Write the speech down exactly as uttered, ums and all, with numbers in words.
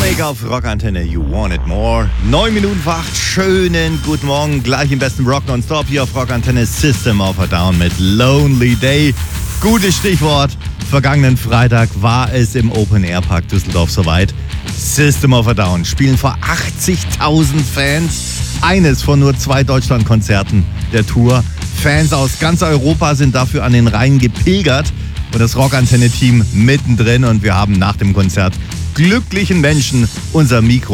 Drake auf Rockantenne, You Want It More. Neun Minuten vor acht, schönen guten Morgen. Gleich im besten Rock nonstop hier auf Rockantenne, System of a Down mit Lonely Day. Gutes Stichwort. Vergangenen Freitag war es im Open Air Park Düsseldorf soweit. System of a Down spielen vor achtzigtausend Fans. Eines von nur zwei Deutschlandkonzerten der Tour. Fans aus ganz Europa sind dafür an den Rhein gepilgert. Und das Rockantenne-Team mittendrin. Und wir haben nach dem Konzert glücklichen Menschen unser Mikro